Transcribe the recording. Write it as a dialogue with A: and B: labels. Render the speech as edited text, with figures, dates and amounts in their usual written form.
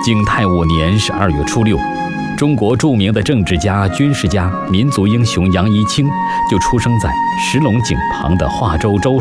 A: 景泰5年12月初6，中国著名的政治家、军事家、民族英雄杨一清就出生在石龙井旁的化州州